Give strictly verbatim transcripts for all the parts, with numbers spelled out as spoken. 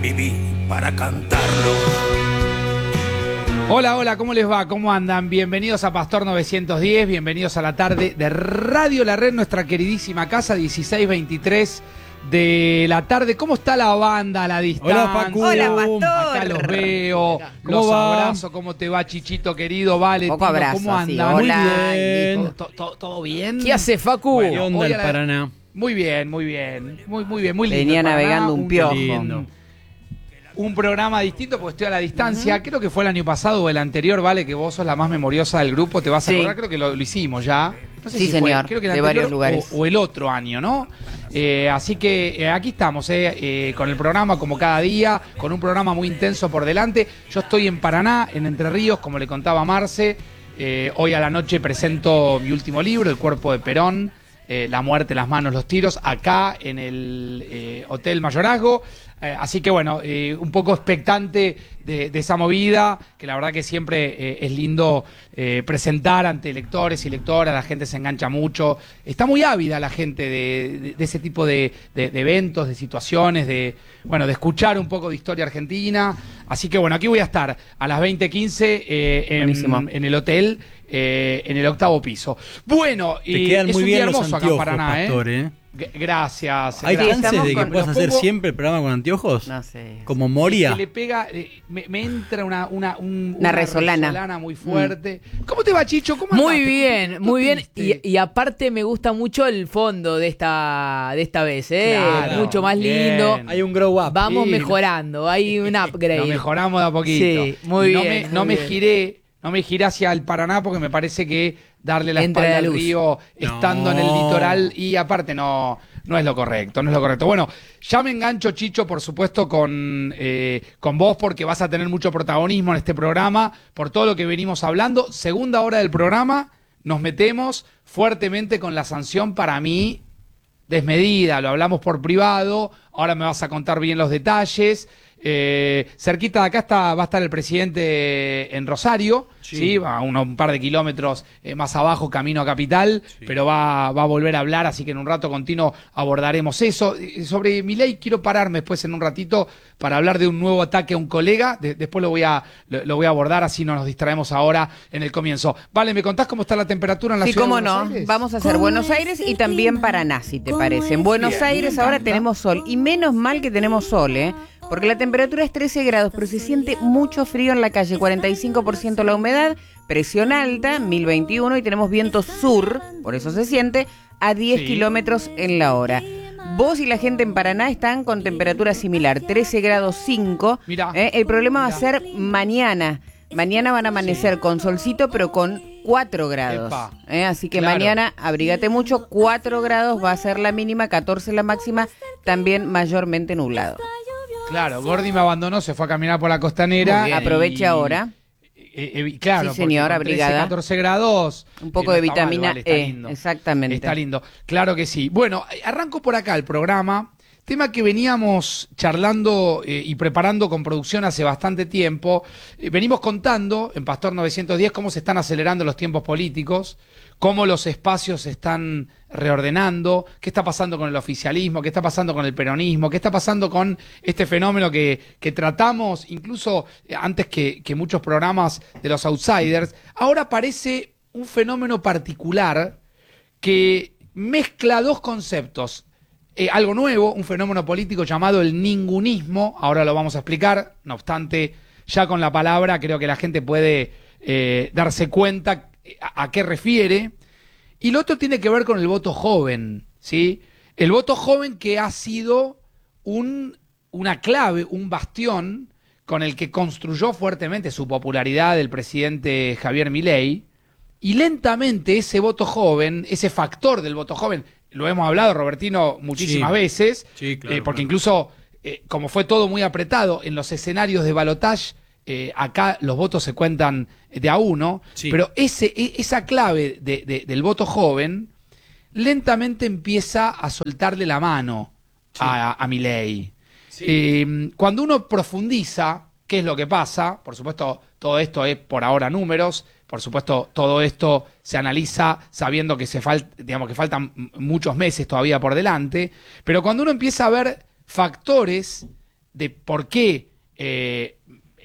viví para cantarlo. Hola, hola, ¿cómo les va? ¿Cómo andan? Bienvenidos a Pastor novecientos diez, bienvenidos a la tarde de Radio La Red, nuestra queridísima casa, dieciséis veintitrés de la tarde. ¿Cómo está la banda a la distancia? Hola, Facu. Hola, Pastor. Acá los veo, los va? abrazo. ¿Cómo te va, Chichito querido? Vale, Poco Tino, abrazo, ¿cómo sí. andan? Hola. Muy bien. ¿Todo, todo, todo bien? ¿Qué hace, Facu? Bueno, ¿Qué onda hoy el a la- Paraná? Muy bien, muy bien. Muy, muy bien, muy lindo. Venía el Paraná, navegando un piojo. lindo. Un programa distinto porque estoy a la distancia. Uh-huh. Creo que fue el año pasado o el anterior, Vale, que vos sos la más memoriosa del grupo. Te vas a Sí. acordar, creo que lo, lo hicimos ya. No sé Sí, si fue, señor, creo que el de anterior varios lugares. O, o el otro año, ¿no? Eh, así que eh, aquí estamos, eh, eh, con el programa como cada día, con un programa muy intenso por delante. Yo estoy en Paraná, en Entre Ríos, como le contaba Marce. Eh, hoy a la noche presento mi último libro, El cuerpo de Perón. Eh, la muerte, las manos, los tiros, acá en el eh, Hotel Mayorazgo. Eh, así que bueno, eh, un poco expectante de, de esa movida, que la verdad que siempre eh, es lindo eh, presentar ante lectores y lectoras, la gente se engancha mucho. Está muy ávida la gente de, de, de ese tipo de, de, de eventos, de situaciones, de bueno, de escuchar un poco de historia argentina. Así que bueno, aquí voy a estar a las veinte quince eh, en, en el hotel. Eh, en el octavo piso. Bueno, Te y quedan es muy un día bien los hermoso acá en anteojos, Paraná, Pastor, ¿eh? ¿eh? G- Gracias. ¿Hay gracias. chances de que con- puedas los hacer pongo- siempre el programa con anteojos? No sé. Como Que Moria. le pega, eh, me, me entra una, una, un- Una resolana. muy fuerte. ¿Cómo te va, Chicho? ¿Cómo Muy andás? Te bien, escucho muy bien. triste. Y, y aparte me gusta mucho el fondo de esta, de esta vez, ¿eh? Claro, Mucho más bien. lindo. Hay un grow up. Vamos Sí. mejorando, hay un upgrade. Lo mejoramos de a poquito. Sí, muy Y no bien, Me, muy no me bien. giré, no me giré hacia el Paraná porque me parece que darle la Entra espalda la al luz. río estando en el No. litoral y aparte no, no es lo correcto, no es lo correcto. Bueno, ya me engancho, Chicho, por supuesto, con, eh, con vos porque vas a tener mucho protagonismo en este programa por todo lo que venimos hablando. Segunda hora del programa, nos metemos fuertemente con la sanción para mí desmedida, lo hablamos por privado, ahora me vas a contar bien los detalles. Eh, cerquita de acá está, va a estar el presidente en Rosario, sí, Sí. va a uno- un par de kilómetros eh, más abajo, camino a Capital, Sí. pero va, va a volver a hablar, así que en un rato continuo abordaremos eso. Eh, Sobre Milei quiero pararme después en un ratito para hablar de un nuevo ataque a un colega, de- después lo voy, a, lo, lo voy a abordar, así no nos distraemos ahora en el comienzo. Vale, ¿me contás cómo está la temperatura en la Sí, ciudad cómo de Buenos no. Aires? Vamos a hacer Buenos Aires y también Paraná, si te parece. En Buenos Bien, Aires me ahora encanta. tenemos sol. Y menos mal que tenemos sol, ¿eh? Porque la temperatura es trece grados, pero se siente mucho frío en la calle. cuarenta y cinco por ciento la humedad, presión alta, mil veintiuno, y tenemos viento sur, por eso se siente, a diez Sí. kilómetros en la hora. Vos y la gente en Paraná están con temperatura similar, trece grados cinco. Mirá. ¿eh? El problema va Mirá. a ser mañana. Mañana van a amanecer Sí. con solcito, pero con cuatro grados. Epa. ¿eh? Así que Claro. mañana abrígate mucho, cuatro grados va a ser la mínima, catorce la máxima, también mayormente nublado. Claro, Gordi me abandonó, se fue a caminar por la costanera. Muy bien. Aproveche ahora. Eh, eh, claro, Sí, señora, porque con trece, abrigada. catorce grados. Un poco eh, de no está mal, vitamina vale, está E, lindo. exactamente. Está lindo, claro que sí. Bueno, eh, arranco por acá el programa. Tema que veníamos charlando eh, y preparando con producción hace bastante tiempo. Eh, venimos contando en Pastor novecientos diez cómo se están acelerando los tiempos políticos, cómo los espacios se están reordenando, qué está pasando con el oficialismo, qué está pasando con el peronismo, qué está pasando con este fenómeno que, que tratamos incluso eh, antes que, que muchos programas de los outsiders. Ahora parece un fenómeno particular que mezcla dos conceptos. Eh, algo nuevo, un fenómeno político llamado el ningunismo, ahora lo vamos a explicar, no obstante, ya con la palabra creo que la gente puede eh, darse cuenta a, a qué refiere. Y lo otro tiene que ver con el voto joven, ¿sí? El voto joven que ha sido un, una clave, un bastión con el que construyó fuertemente su popularidad el presidente Javier Milei. Y lentamente ese voto joven, ese factor del voto joven, lo hemos hablado, Robertino, muchísimas Sí. veces, Sí, claro, eh, porque claro. incluso, eh, como fue todo muy apretado en los escenarios de balotaje, eh, acá los votos se cuentan de a uno, Sí. pero ese, e- esa clave de- de- del voto joven lentamente empieza a soltarle la mano Sí. a, a Milei. Sí. Eh, cuando uno profundiza qué es lo que pasa, por supuesto todo esto es por ahora números, por supuesto todo esto se analiza sabiendo que se fal- digamos que faltan m- muchos meses todavía por delante, pero cuando uno empieza a ver factores de por qué eh,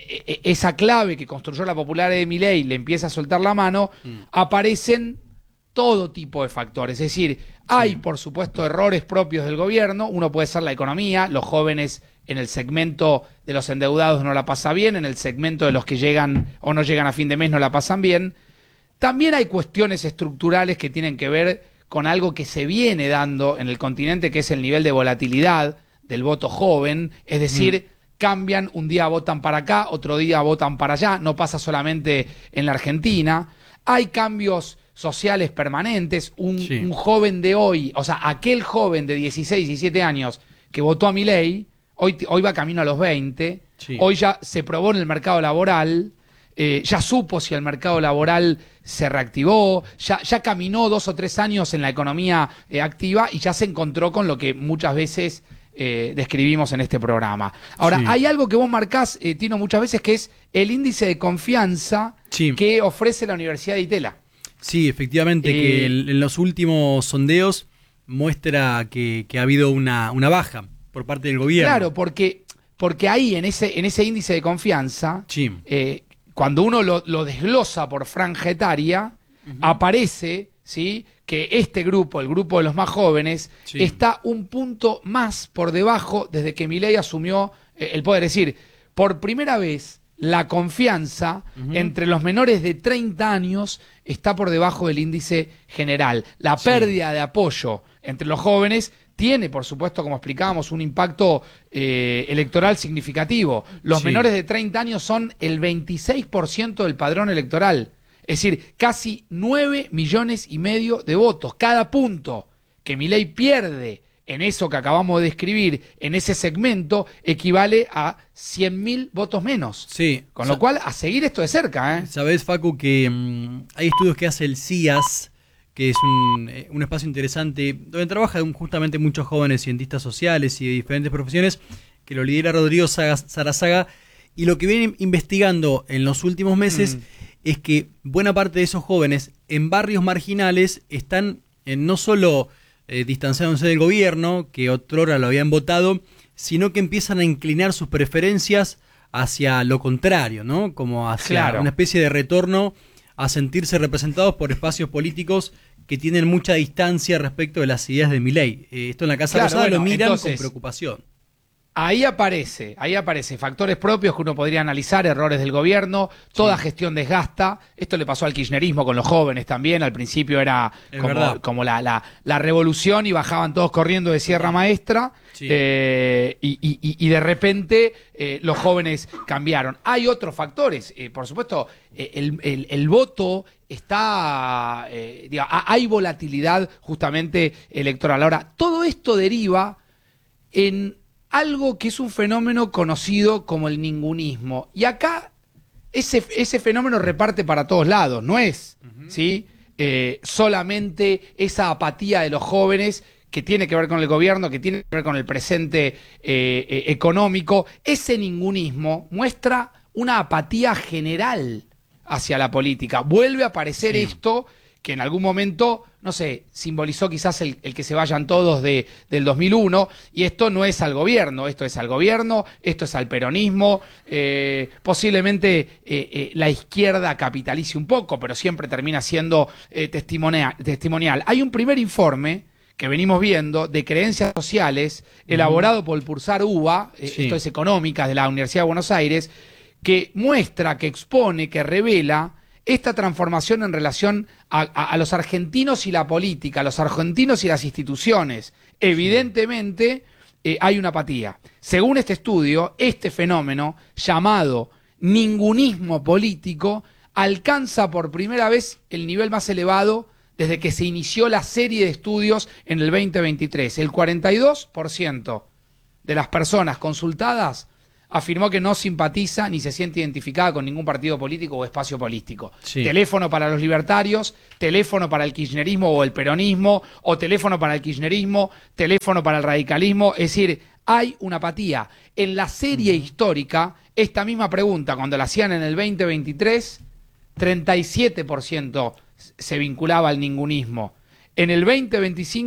esa clave que construyó la popularidad de Milei le empieza a soltar la mano, mm. aparecen todo tipo de factores. Es decir, hay, sí. por supuesto, errores propios del gobierno. Uno puede ser la economía, los jóvenes en el segmento de los endeudados no la pasan bien, en el segmento de los que llegan o no llegan a fin de mes no la pasan bien. También hay cuestiones estructurales que tienen que ver con algo que se viene dando en el continente, que es el nivel de volatilidad del voto joven, es decir, mm. cambian, un día votan para acá, otro día votan para allá, no pasa solamente en la Argentina. Hay cambios sociales permanentes, un, sí. un joven de hoy, o sea, aquel joven de dieciséis, diecisiete años que votó a Milei, hoy, hoy va camino a los veinte, sí. hoy ya se probó en el mercado laboral, eh, ya supo si el mercado laboral se reactivó, ya, ya caminó dos o tres años en la economía eh, activa y ya se encontró con lo que muchas veces eh, describimos en este programa. Ahora, sí. hay algo que vos marcás, eh, Tino, muchas veces, que es el índice de confianza sí. que ofrece la Universidad de Itela. Sí, efectivamente, eh, que en, en los últimos sondeos muestra que, que ha habido una, una baja por parte del gobierno. Claro, porque, porque ahí en ese, en ese índice de confianza, sí. eh, cuando uno lo, lo desglosa por franja etaria, uh-huh. aparece, ¿sí?, que este grupo, el grupo de los más jóvenes, sí. está un punto más por debajo desde que Milei asumió eh, el poder. Es decir, por primera vez la confianza uh-huh. entre los menores de treinta años está por debajo del índice general. La sí. pérdida de apoyo entre los jóvenes tiene, por supuesto, como explicábamos, un impacto eh, electoral significativo. Los sí. menores de treinta años son el veintiséis por ciento del padrón electoral. Es decir, casi nueve millones y medio de votos. Cada punto que Milei pierde en eso que acabamos de describir, en ese segmento, equivale a cien mil votos menos. Sí. Con lo cual, a seguir esto de cerca, ¿eh? Sabés, Facu, que mmm, hay estudios que hace el C I A S, que es un, un espacio interesante, donde trabajan justamente muchos jóvenes cientistas sociales y de diferentes profesiones, que lo lidera Rodrigo Sarazaga, y lo que vienen investigando en los últimos meses mm. es que buena parte de esos jóvenes en barrios marginales están en no solo eh, distanciándose del gobierno, que otrora lo habían votado, sino que empiezan a inclinar sus preferencias hacia lo contrario, ¿no? Como hacia claro. una especie de retorno a sentirse representados por espacios políticos que tienen mucha distancia respecto de las ideas de Milei. Eh, esto en la Casa claro, Rosada bueno, lo miran entonces, con preocupación. Ahí aparece, ahí aparece factores propios que uno podría analizar, errores del gobierno, toda sí. gestión desgasta. Esto le pasó al kirchnerismo con los jóvenes también. Al principio era es como, como la, la, la revolución y bajaban todos corriendo de Sierra Maestra sí. eh, y, y, y de repente eh, los jóvenes cambiaron. Hay otros factores, eh, por supuesto, eh, el, el, el voto está, eh, digo, hay volatilidad justamente electoral. Ahora, todo esto deriva en algo que es un fenómeno conocido como el ningunismo. Y acá ese, ese fenómeno reparte para todos lados, no es uh-huh. ¿sí? eh, solamente esa apatía de los jóvenes que tiene que ver con el gobierno, que tiene que ver con el presente eh, eh, económico. Ese ningunismo muestra una apatía general hacia la política. Vuelve a aparecer sí. esto que en algún momento, no sé, simbolizó quizás el, el que se vayan todos de, del dos mil uno, y esto no es al gobierno, esto es al gobierno, esto es al peronismo, eh, posiblemente eh, eh, la izquierda capitalice un poco, pero siempre termina siendo eh, testimonial, testimonial. Hay un primer informe que venimos viendo de creencias sociales, uh-huh. elaborado por el Pulsar U B A, eh, sí. esto es Económicas de la Universidad de Buenos Aires, que muestra, que expone, que revela esta transformación en relación a, a, a los argentinos y la política, a los argentinos y las instituciones. Evidentemente eh, hay una apatía. Según este estudio, este fenómeno llamado ningunismo político alcanza por primera vez el nivel más elevado desde que se inició la serie de estudios en el veinte veintitrés. El cuarenta y dos por ciento de las personas consultadas afirmó que no simpatiza ni se siente identificada con ningún partido político o espacio político. Sí. Teléfono para los libertarios, teléfono para el kirchnerismo o el peronismo, o teléfono para el kirchnerismo, teléfono para el radicalismo. Es decir, hay una apatía. En la serie uh-huh. histórica, esta misma pregunta, cuando la hacían en el veinte veintitrés, treinta y siete por ciento se vinculaba al ningunismo. En el veinte veinticinco,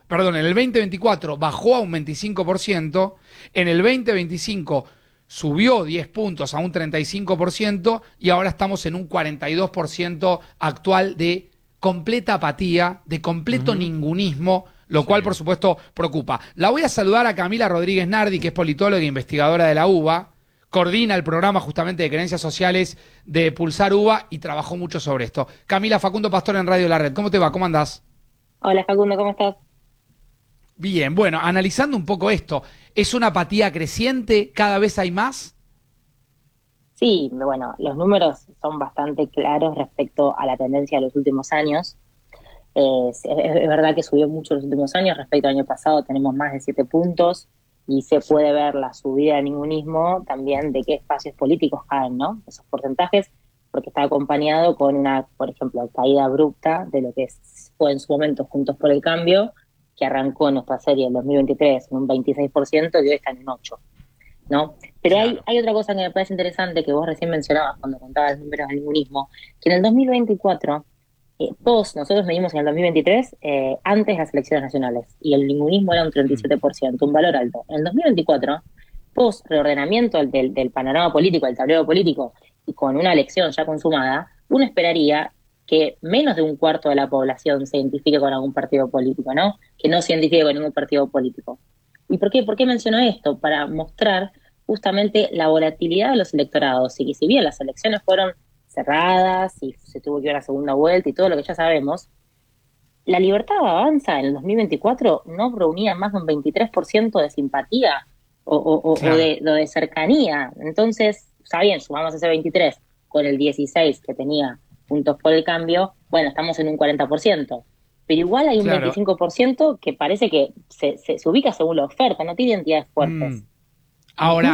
perdón, en el veinte veinticuatro bajó a un veinticinco por ciento, en el veinte veinticinco subió diez puntos a un treinta y cinco por ciento y ahora estamos en un cuarenta y dos por ciento actual de completa apatía, de completo uh-huh. ningunismo, lo sí. cual por supuesto preocupa. La voy a saludar a Camila Rodríguez Nardi, que es politóloga e investigadora de la UBA, coordina el programa justamente de creencias sociales de Pulsar UBA y trabajó mucho sobre esto. Camila, Facundo Pastor en Radio La Red, ¿cómo te va? ¿Cómo andás? Hola Facundo, ¿cómo estás? Bien, bueno, analizando un poco esto, ¿es una apatía creciente? ¿Cada vez hay más? Sí, bueno, los números son bastante claros respecto a la tendencia de los últimos años. Eh, es, es verdad que subió mucho en los últimos años, respecto al año pasado tenemos más de siete puntos y se puede ver la subida del ningunismo también de qué espacios políticos caen, ¿no? Esos porcentajes, porque está acompañado con una, por ejemplo, caída abrupta de lo que fue en su momento Juntos por el Cambio, que arrancó en nuestra serie en dos mil veintitrés en un veintiséis por ciento y hoy está en un ocho por ciento. ¿No? Pero claro. hay, hay otra cosa que me parece interesante que vos recién mencionabas cuando contabas los números del ningunismo, que en el dos mil veinticuatro, eh, todos nosotros medimos en el dos mil veintitrés eh, antes de las elecciones nacionales, y el ningunismo era un treinta y siete por ciento, un valor alto. En el dos mil veinticuatro, post reordenamiento del, del panorama político, del tablero político, y con una elección ya consumada, uno esperaría que menos de un cuarto de la población se identifique con algún partido político, ¿no? Que no se identifique con ningún partido político. ¿Y por qué? ¿Por qué menciono esto? Para mostrar justamente la volatilidad de los electorados, y que si bien las elecciones fueron cerradas y se tuvo que ir a una segunda vuelta y todo lo que ya sabemos, la Libertad Avanza en el dos mil veinticuatro no reunía más de un veintitrés por ciento de simpatía o, o, claro. o, de, o de cercanía. Entonces, está bien, sumamos ese veintitrés con el dieciséis que tenía Juntos por el Cambio, bueno, estamos en un cuarenta por ciento. Pero igual hay un claro. veinticinco por ciento que parece que se, se, se ubica según la oferta, no tiene identidades fuertes. Mm. Ahora,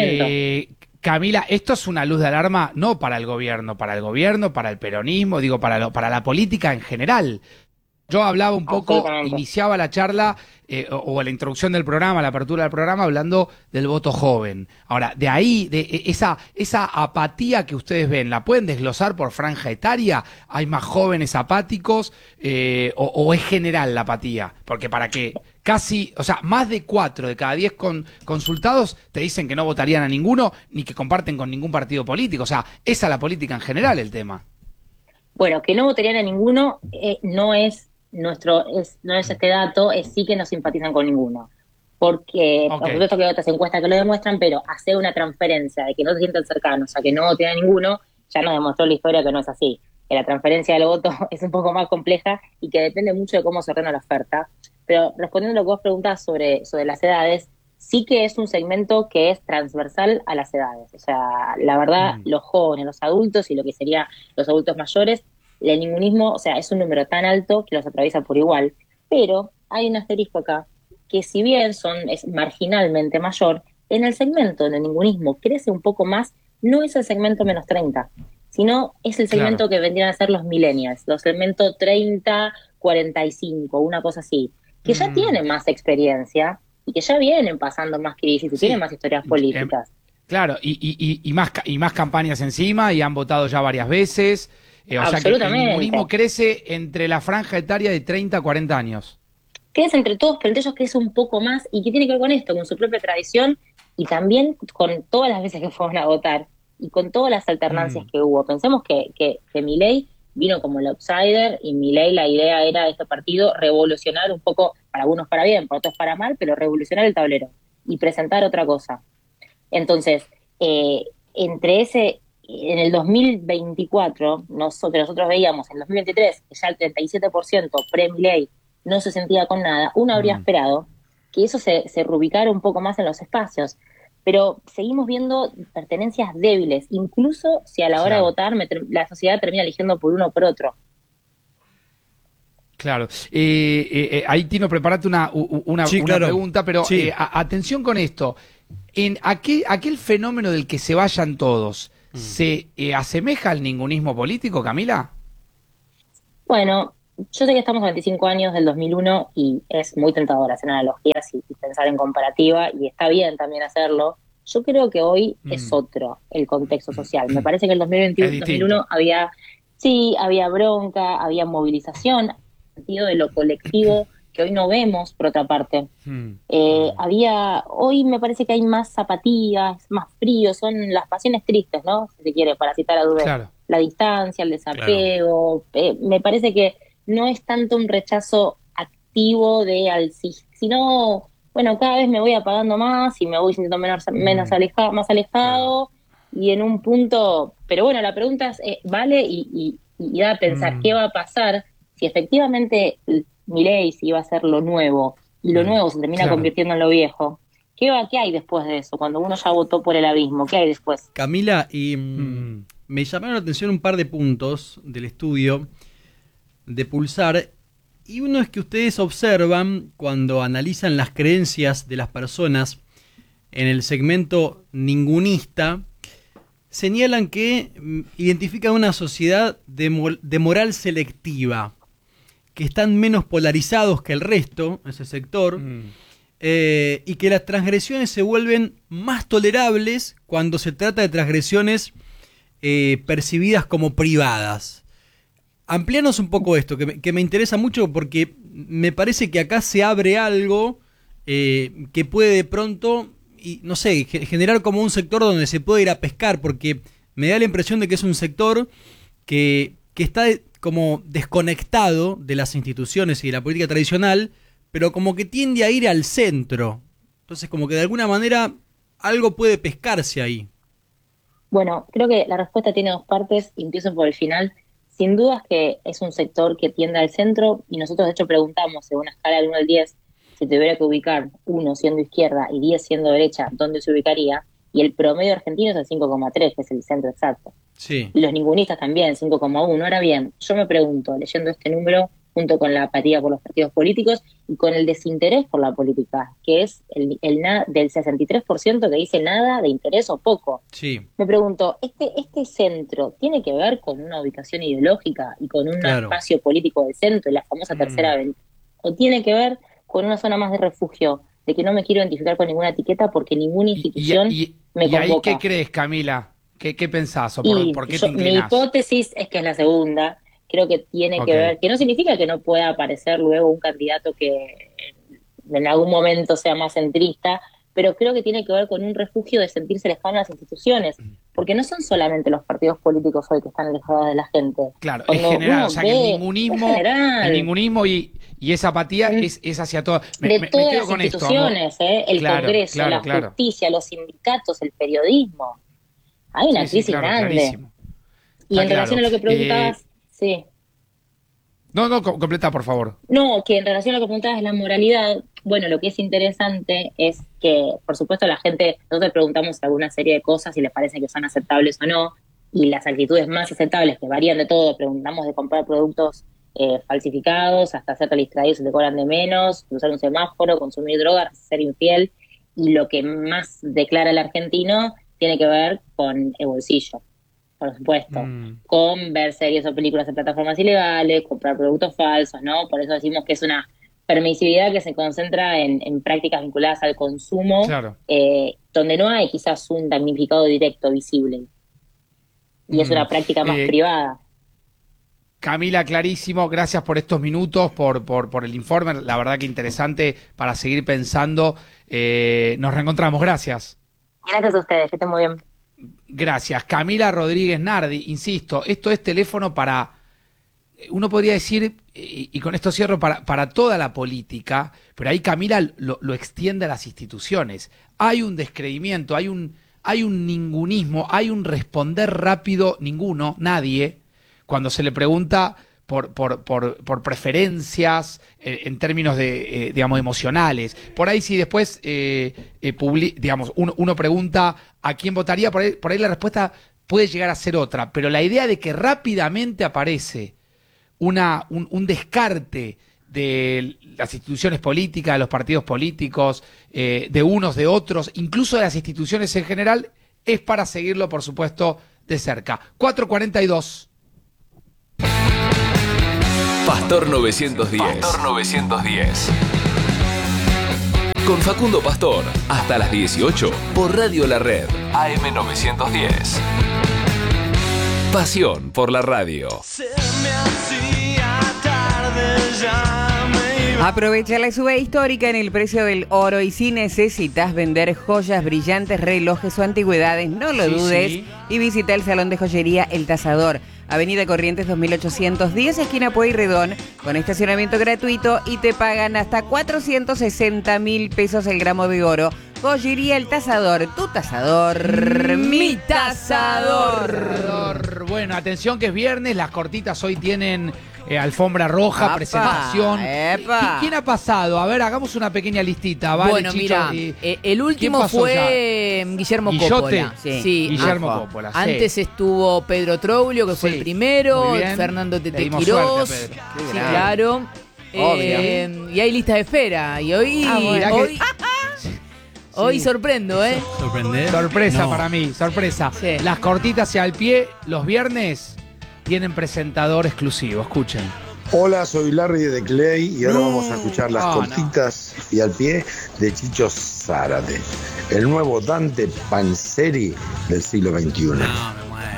eh, Camila, esto es una luz de alarma no para el gobierno, para el gobierno, para el peronismo, digo, para, lo, para la política en general. Yo hablaba un poco, iniciaba la charla eh, o, o la introducción del programa, la apertura del programa, hablando del voto joven. Ahora, de ahí, de esa, esa apatía que ustedes ven, ¿la pueden desglosar por franja etaria? ¿Hay más jóvenes apáticos eh, o, o es general la apatía? Porque para que casi, o sea, más de cuatro de cada diez con, consultados te dicen que no votarían a ninguno ni que comparten con ningún partido político. O sea, esa es la política en general el tema. Bueno, que no votarían a ninguno eh, no es nuestro es, no es este dato, es sí que no simpatizan con ninguno. Porque, okay. por supuesto que hay otras encuestas que lo demuestran, pero hacer una transferencia de que no se sientan cercanos a que no voten a ninguno, ya nos demostró la historia que no es así. Que la transferencia del voto es un poco más compleja y que depende mucho de cómo se ordena la oferta. Pero respondiendo a lo que vos preguntás sobre, sobre las edades, sí que es un segmento que es transversal a las edades. O sea, la verdad, mm. los jóvenes, los adultos y lo que serían los adultos mayores, el ningunismo, o sea, es un número tan alto que los atraviesa por igual. Pero hay un asterisco acá, que si bien son es marginalmente mayor, en el segmento del ningunismo crece un poco más, no es el segmento menos treinta, sino es el segmento claro. que vendrían a ser los millennials, los segmentos treinta, cuarenta y cinco, una cosa así, que mm. ya tienen más experiencia y que ya vienen pasando más crisis y sí. tienen más historias políticas. Eh, claro, y, y, y, más, y más campañas encima y han votado ya varias veces. Eh, o sea que el ningunismo crece entre la franja etaria de treinta a cuarenta años. Crece entre todos, pero entre ellos crece un poco más. ¿Y qué tiene que ver con esto? Con su propia tradición y también con todas las veces que fueron a votar y con todas las alternancias mm. que hubo. Pensemos que, que, que Milei vino como el outsider y Milei, la idea era de este partido revolucionar un poco, para algunos para bien, para otros para mal, pero revolucionar el tablero y presentar otra cosa. Entonces, eh, entre ese... En el dos mil veinticuatro, nosotros, nosotros veíamos en el dos mil veintitrés que ya el treinta y siete por ciento pre-Milei no se sentía con nada, uno habría mm. esperado que eso se, se reubicara un poco más en los espacios, pero seguimos viendo pertenencias débiles, incluso si a la hora claro. de votar me, la sociedad termina eligiendo por uno o por otro. Claro. Eh, eh, ahí, Tino, prepárate una, una, sí, una claro. pregunta, pero sí. eh, a, atención con esto. En aquel, aquel fenómeno del que se vayan todos, ¿se eh, asemeja al ningunismo político, Camila? Bueno, yo sé que estamos a veinticinco años del dos mil uno y es muy tentador hacer analogías y, y pensar en comparativa, y está bien también hacerlo. Yo creo que hoy mm. es otro el contexto social. Me parece que en el dos mil veintiuno, dos mil uno había, sí, había bronca, había movilización, en el sentido de lo colectivo que hoy no vemos, por otra parte. Hmm. Eh, había, hoy me parece que hay más zapatillas, más frío, son las pasiones tristes, ¿no? Si se quiere, para citar a Dubé. Claro. La distancia, el desapego. Eh, me parece que no es tanto un rechazo activo de al sí, sino, bueno, cada vez me voy apagando más y me voy sintiendo menos, menos aleja, más alejado, y en un punto, pero bueno, la pregunta es, eh, vale y, y, y da a pensar, Mm. ¿qué va a pasar si efectivamente Milei si iba a ser lo nuevo y lo nuevo se termina Claro. convirtiendo en lo viejo? ¿Qué va, qué hay después de eso? Cuando uno ya votó por el abismo, ¿qué hay después? Camila, y mm, Mm. me llamaron la atención un par de puntos del estudio de Pulsar, y uno es que ustedes observan cuando analizan las creencias de las personas en el segmento ningunista, señalan que mm, identifican una sociedad de, mo- de moral selectiva, que están menos polarizados que el resto, ese sector, Mm. eh, y que las transgresiones se vuelven más tolerables cuando se trata de transgresiones eh, percibidas como privadas. Amplíanos un poco esto, que me, que me interesa mucho, porque me parece que acá se abre algo eh, que puede de pronto, y no sé, ge- generar como un sector donde se puede ir a pescar, porque me da la impresión de que es un sector que, que está de- como desconectado de las instituciones y de la política tradicional, pero como que tiende a ir al centro. Entonces, como que de alguna manera algo puede pescarse ahí. Bueno, creo que la respuesta tiene dos partes y empiezo por el final. Sin dudas que es un sector que tiende al centro, y nosotros de hecho preguntamos en una escala del uno al diez, si tuviera que ubicar uno siendo izquierda y diez siendo derecha, ¿dónde se ubicaría? Y el promedio argentino es el cinco coma tres, que es el centro exacto. Sí. Y los ningunistas también, cinco coma uno. Ahora bien, yo me pregunto, leyendo este número, junto con la apatía por los partidos políticos y con el desinterés por la política, que es el, el na- del sesenta y tres por ciento que dice nada de interés o poco. Sí. Me pregunto, ¿este, este centro tiene que ver con una ubicación ideológica y con un Claro. espacio político del centro, la famosa tercera Mm. avenida? ¿O tiene que ver con una zona más de refugio, de que no me quiero identificar con ninguna etiqueta porque ninguna Y, institución y- y- me y ahí, convoca? ¿qué crees, Camila? ¿Qué, qué pensás o por, Y por qué yo- te mi inclinás? hipótesis es que es la segunda. Creo que tiene Ok. que ver, que no significa que no pueda aparecer luego un candidato que en algún momento sea más centrista, pero creo que tiene que ver con un refugio de sentirse lejano a las instituciones, porque no son solamente los partidos políticos hoy que están alejados de la gente. Claro, Cuando es general, uno o sea que ve- el ningunismo, es general. el ningunismo y, y esa apatía Mm. es, es hacia todo. Me, de me- me todas quedo las con esto, instituciones, ¿eh? El Claro, Congreso, claro, la claro. justicia, los sindicatos, el periodismo. Hay una Sí, sí, crisis claro, grande. clarísimo. Y Está en relación claro. a lo que preguntabas, Eh, sí. No, no, co- completa, por favor. No, que en relación a lo que preguntabas de la moralidad, bueno, lo que es interesante es que, por supuesto, la gente, nosotros preguntamos alguna serie de cosas si les parece que son aceptables o no, y las actitudes más aceptables, que varían de todo, preguntamos de comprar productos eh, falsificados, hasta ser distraídos y te cobran de menos, cruzar un semáforo, consumir drogas, ser infiel, y lo que más declara el argentino tiene que ver con el bolsillo, por supuesto. Mm. Con ver series o películas en plataformas ilegales, comprar productos falsos, ¿no? Por eso decimos que es una permisividad que se concentra en, en prácticas vinculadas al consumo, Claro. eh, donde no hay quizás un damnificado directo visible. Y es Mm. una práctica más Eh, privada. Camila, clarísimo, gracias por estos minutos, por, por, por el informe, la verdad que interesante para seguir pensando. Eh, nos reencontramos, gracias. Gracias a ustedes, que estén muy bien. Gracias. Camila Rodríguez Nardi, insisto, esto es teléfono para, uno podría decir, y, y con esto cierro, para, para toda la política, pero ahí Camila lo, lo extiende a las instituciones. Hay un descreimiento, hay un, hay un ningunismo, hay un responder rápido, ninguno, nadie, cuando se le pregunta por, por, por, por preferencias eh, en términos de, eh, digamos, emocionales. Por ahí si después, eh, eh, publi- digamos, uno, uno pregunta a quién votaría, por ahí, por ahí la respuesta puede llegar a ser otra, pero la idea de que rápidamente aparece una, un, un descarte de las instituciones políticas, de los partidos políticos, eh, de unos, de otros, incluso de las instituciones en general, es para seguirlo, por supuesto, de cerca. cuatro cuarenta y dos. Pastor novecientos diez. Pastor novecientos diez. Con Facundo Pastor, hasta las dieciocho, por Radio La Red, A M novecientos diez. Pasión por la radio. Se me hacía tarde, ya me iba Aprovecha la suba histórica en el precio del oro y si necesitas vender joyas, brillantes, relojes o antigüedades, no lo Sí, dudes sí. y visita el Salón de Joyería El Tasador, Avenida Corrientes dos mil ochocientos diez, esquina Pueyrredón, con estacionamiento gratuito y te pagan hasta cuatrocientos sesenta mil pesos el gramo de oro. Joyería El Tasador, tu tasador, mi tasador. Tasador. Bueno, atención que es viernes, las cortitas hoy tienen eh, alfombra roja, Apa, presentación. epa. ¿Qui- ¿Quién ha pasado? A ver, hagamos una pequeña listita. Vale, bueno, Chicho, mira, y- eh, el último pasó fue Guillermo Guillote. Coppola. Sí. Guillermo ah, Coppola, sí. Antes estuvo Pedro Troglio, que fue Sí, el primero, muy bien. Fernando Le Tete dimos Quirós. suerte a Pedro. Qué Sí, grande. claro. Eh, y hay lista de espera. Y hoy, Ah, bueno. Mirá que- hoy, hoy sorprendo, ¿eh? ¿Sorprender? Sorpresa No. para mí, sorpresa. Sí. Las cortitas y al pie, los viernes, tienen presentador exclusivo. Escuchen. Hola, soy Larry de Clay y ahora vamos a escuchar las Ah, cortitas y al pie de Chicho Zárate, el nuevo Dante Panzeri del siglo veintiuno. No, me muero.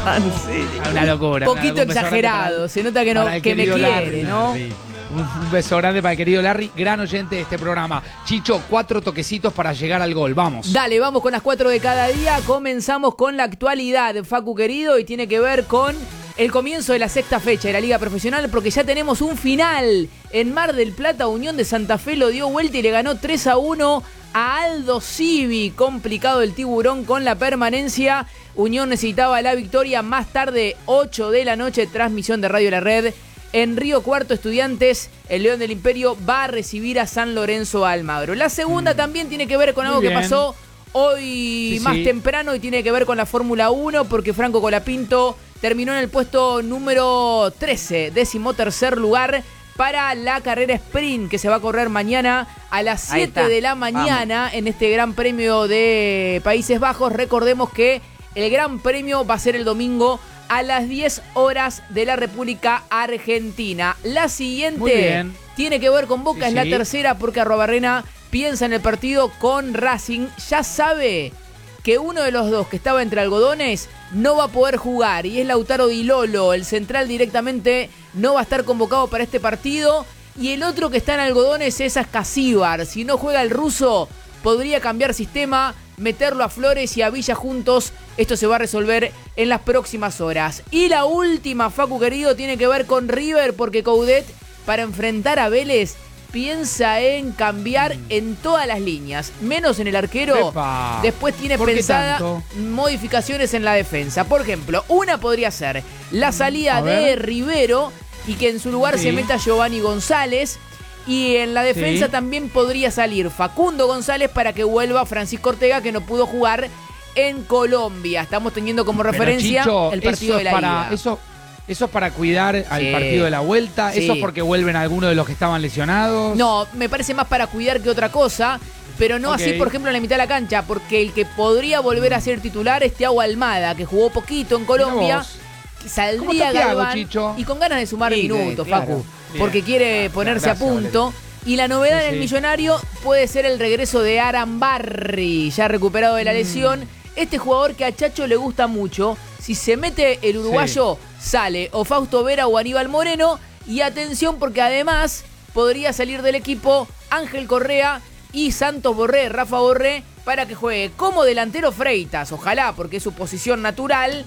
Una locura. Un una- poquito un beso grande exagerado. para- Se nota que, no, para el que me querido quiere, Larry. ¿no? Sí. Un un beso grande para el querido Larry, gran oyente de este programa. Chicho, cuatro toquecitos para llegar al gol. Vamos. Dale, vamos con las cuatro de cada día. Comenzamos con la actualidad, Facu querido, y tiene que ver con el comienzo de la sexta fecha de la Liga Profesional, porque ya tenemos un final. En Mar del Plata, Unión de Santa Fe lo dio vuelta y le ganó tres a uno a Aldo Civi. Complicado el tiburón con la permanencia. Unión necesitaba la victoria. Más tarde, ocho de la noche, transmisión de Radio La Red. En Río Cuarto, Estudiantes, el León del Imperio va a recibir a San Lorenzo Almagro. La segunda también tiene que ver con Muy algo que bien. pasó hoy Sí, más sí. temprano y tiene que ver con la Fórmula uno, porque Franco Colapinto terminó en el puesto número trece, decimotercer lugar para la carrera sprint que se va a correr mañana a las Ahí siete está. de la mañana en este Gran Premio de Países Bajos. Recordemos que el Gran Premio va a ser el domingo a las diez horas de la República Argentina. La Muy siguiente bien. tiene que ver con Boca, Sí, es la sí. tercera, porque Arrobarrena piensa en el partido con Racing. Ya sabe que uno de los dos que estaba entre algodones no va a poder jugar, y es Lautaro Di Lolo. El central directamente no va a estar convocado para este partido, y el otro que está en algodones es Ascasíbar. Si no juega el ruso, podría cambiar sistema, meterlo a Flores y a Villa juntos. Esto se va a resolver en las próximas horas. Y la última, Facu querido, tiene que ver con River, porque Coudet, para enfrentar a Vélez, piensa en cambiar en todas las líneas, menos en el arquero. Epa. Después tiene ¿Por qué pensada tanto? modificaciones en la defensa. Por ejemplo, una podría ser la salida a de ver. Rivero y que en su lugar Sí. se meta Giovanni González. Y en la defensa Sí. también podría salir Facundo González para que vuelva Francisco Ortega, que no pudo jugar en Colombia. Estamos teniendo como Pero, referencia Chicho, el partido eso de la es para, ida. Eso, eso es para cuidar al Sí. partido de la vuelta. Sí. Eso es porque vuelven algunos de los que estaban lesionados. No, me parece más para cuidar que otra cosa, pero no Ok. así, por ejemplo, en la mitad de la cancha, porque el que podría volver a ser titular es Thiago Almada, que jugó poquito en Colombia. vos. que ¿Cómo Saldría está Thiago, Galván Chicho? y con ganas de sumar Sí, minutos, claro. Facu, Bien. porque quiere Ah, ponerse gracias, a punto. Valeria. Y la novedad Sí, en el sí. Millonario puede ser el regreso de Arambarri, ya recuperado de la Mm. lesión. Este jugador que a Chacho le gusta mucho, si se mete el uruguayo, sale o Fausto Vera o Aníbal Moreno. Y atención, porque además podría salir del equipo Ángel Correa y Santos Borré, Rafa Borré, para que juegue como delantero Freitas, ojalá, porque es su posición natural,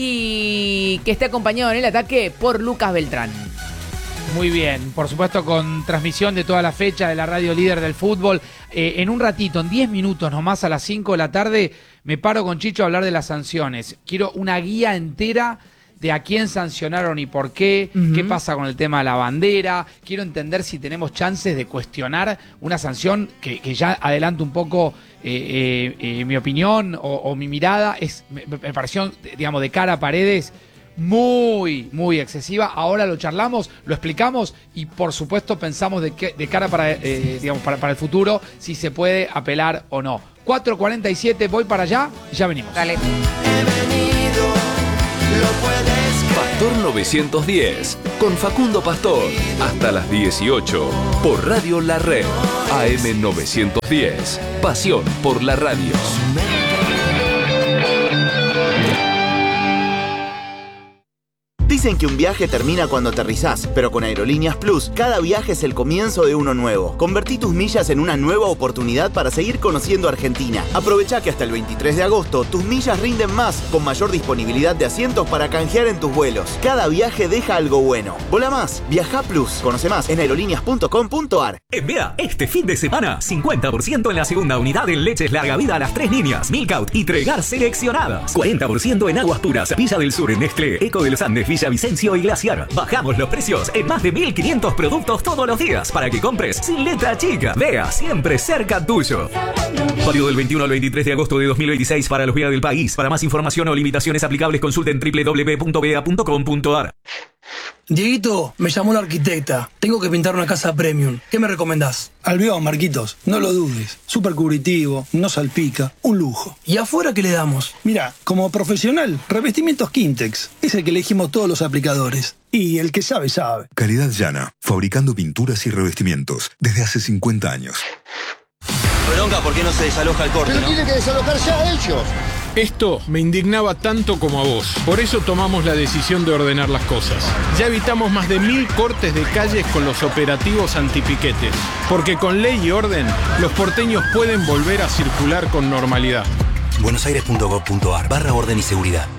y que esté acompañado en el ataque por Lucas Beltrán. Muy bien, por supuesto con transmisión de toda la fecha de la radio líder del fútbol. Eh, en un ratito, en diez minutos nomás, a las cinco de la tarde, me paro con Chicho a hablar de las sanciones. Quiero una guía entera de a quién sancionaron y por qué, Ujú. qué pasa con el tema de la bandera. Quiero entender si tenemos chances de cuestionar una sanción que, que ya adelanto un poco eh, eh, eh, mi opinión o, o mi mirada. Es, me, me pareció, digamos, de cara a Paredes, muy, muy excesiva. Ahora lo charlamos, lo explicamos y por supuesto pensamos de, que, de cara para, eh, digamos, para, para el futuro si se puede apelar o no. cuatro cuarenta y siete, voy para allá y ya venimos. Dale. Pastor novecientos diez, con Facundo Pastor, hasta las dieciocho, por Radio La Red, A M novecientos diez, pasión por la radio. Dicen que un viaje termina cuando aterrizás, pero con Aerolíneas Plus, cada viaje es el comienzo de uno nuevo. Convertí tus millas en una nueva oportunidad para seguir conociendo Argentina. Aprovecha que hasta el veintitrés de agosto tus millas rinden más, con mayor disponibilidad de asientos para canjear en tus vuelos. Cada viaje deja algo bueno. Vola más, viaja Plus. Conoce más en aerolíneas punto com punto ar. En Bea, este fin de semana, cincuenta por ciento en la segunda unidad en leches larga vida a las tres líneas, Milkout y Tregar seleccionadas. cuarenta por ciento en aguas puras, Villa del Sur en Nestlé, Eco de los Andes, Villavicencio y Glaciar. Bajamos los precios en más de mil quinientos productos todos los días para que compres sin letra chica. Bea, siempre cerca tuyo. Válido del veintiuno al veintitrés de agosto de dos mil veintiséis para los Bea del país. Para más información o limitaciones aplicables consulten doble u doble u doble u punto bea punto com punto ar. Dieguito, me llamó la arquitecta. Tengo que pintar una casa premium. ¿Qué me recomendás? Albión, Marquitos. No lo dudes. Súper cubritivo, no salpica. Un lujo. ¿Y afuera qué le damos? Mira, como profesional, revestimientos Quintex. Es el que elegimos todos los aplicadores. Y el que sabe, sabe. Calidad Llana. Fabricando pinturas y revestimientos. Desde hace cincuenta años. Bronca, ¿por qué no se desaloja el corte? Pero ¿no? tienen que desalojar ya ellos. Esto me indignaba tanto como a vos. Por eso tomamos la decisión de ordenar las cosas. Ya evitamos más de mil cortes de calles con los operativos antipiquetes. Porque con ley y orden, los porteños pueden volver a circular con normalidad. buenosaires punto gov punto ar barra orden y seguridad.